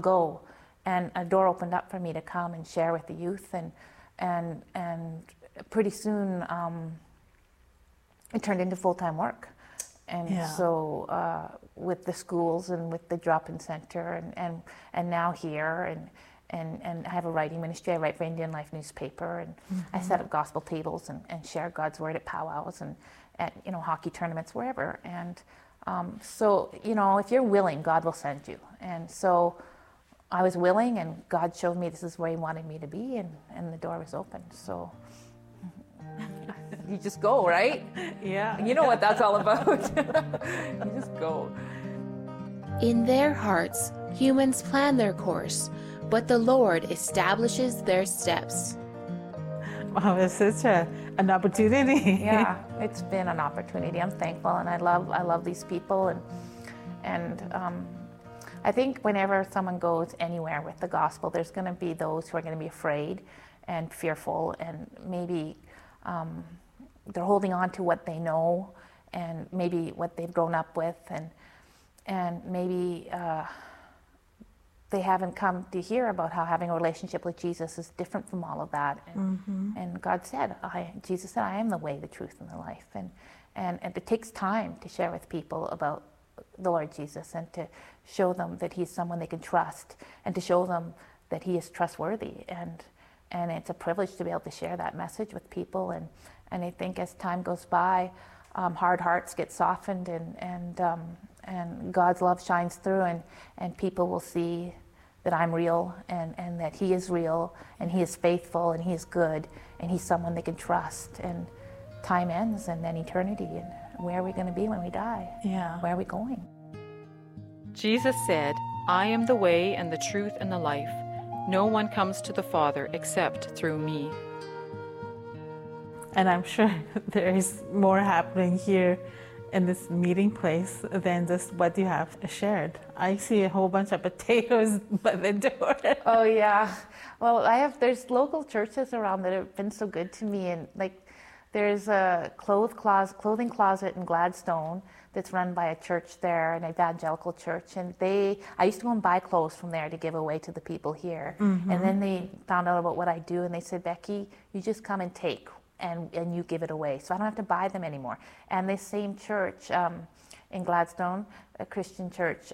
go. And a door opened up for me to come and share with the youth, and pretty soon it turned into full-time work. And so with the schools and with the drop-in center and now here and I have a writing ministry. I write for Indian Life newspaper, and I set up gospel tables and share God's word at powwows and at hockey tournaments, wherever. And so if you're willing, God will send you. And so I was willing, and God showed me this is where He wanted me to be, and the door was open. So you just go, right? Yeah. You know what that's all about. You just go. In their hearts, humans plan their course, but the Lord establishes their steps. Wow, it's such an opportunity. Yeah, it's been an opportunity. I'm thankful, and I love these people, and I think whenever someone goes anywhere with the gospel, there's going to be those who are going to be afraid and fearful, and maybe they're holding on to what they know and maybe what they've grown up with, and maybe they haven't come to hear about how having a relationship with Jesus is different from all of that. And God said, Jesus said, I am the way, the truth, and the life. And it takes time to share with people about the Lord Jesus, and to show them that He's someone they can trust, and to show them that He is trustworthy. And it's a privilege to be able to share that message with people. And I think as time goes by, hard hearts get softened, and God's love shines through, and people will see that I'm real, and that He is real, and He is faithful, and He is good, and He's someone they can trust. And time ends, and then eternity, and where are we going to be when we die? Yeah. Where are we going? Jesus said, I am the way and the truth and the life. No one comes to the Father except through me. And I'm sure there is more happening here in this meeting place than just what you have shared. I see a whole bunch of potatoes by the door. Oh yeah. Well, there's local churches around that have been so good to me, and there's a clothing closet in Gladstone that's run by a church there, an evangelical church, and I used to go and buy clothes from there to give away to the people here. And then they found out about what I do, and they said, Becky, you just come and take, and you give it away, so I don't have to buy them anymore. And this same church in Gladstone, a Christian church,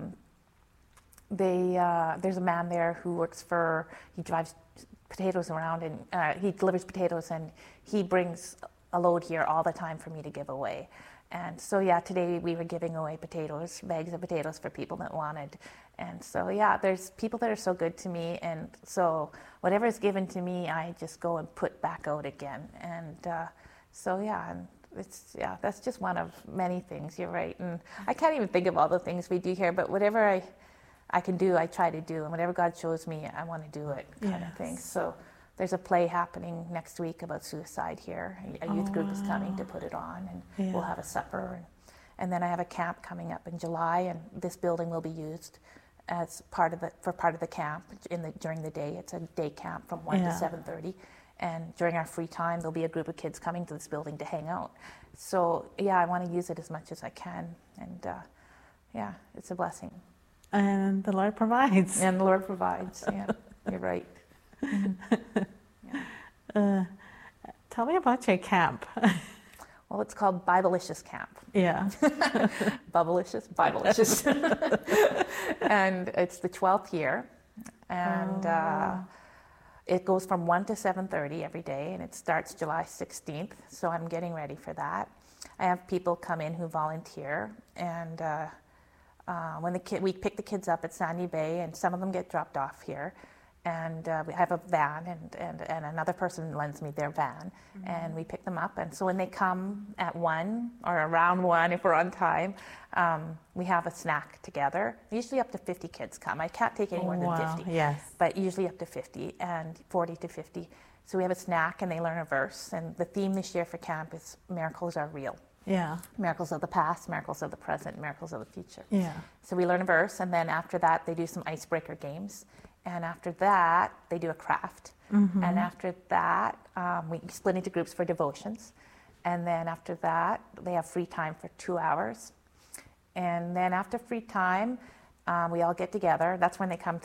there's a man there who he drives potatoes around, and he delivers potatoes, and he brings a load here all the time for me to give away. And so today we were giving away bags of potatoes for people that wanted. And so there's people that are so good to me, and so whatever is given to me, I just go and put back out again. And and that's just one of many things. You're right, and I can't even think of all the things we do here, but whatever I can do, I try to do, and whatever God shows me, I want to do it, kind of thing. So there's a play happening next week about suicide here. A youth group is coming to put it on, and we'll have a supper, and then I have a camp coming up in July, and this building will be used as part of the camp during the day. It's a day camp from 1 to 7:30, and during our free time, there'll be a group of kids coming to this building to hang out. So I want to use it as much as I can, and it's a blessing. And the Lord provides. And the Lord provides. Yeah, you're right. Tell me about your camp. Well, it's called Bibleicious Camp. Yeah. Bibleicious. And it's the 12th year. And it goes from 1 to 7:30 every day, and it starts July 16th. So I'm getting ready for that. I have people come in who volunteer, and we pick the kids up at Sandy Bay, and some of them get dropped off here. And we have a van, and another person lends me their van, and we pick them up. And so when they come at 1 or around 1, if we're on time, we have a snack together. Usually up to 50 kids come. I can't take any more than 50, yes. But usually up to 50, and 40 to 50. So we have a snack, and they learn a verse. And the theme this year for camp is miracles are real. Yeah. Miracles of the past, miracles of the present, miracles of the future. Yeah. So we learn a verse, and then after that, they do some icebreaker games. And after that, they do a craft. And after that, we split into groups for devotions. And then after that, they have free time for 2 hours. And then after free time, we all get together. That's when they come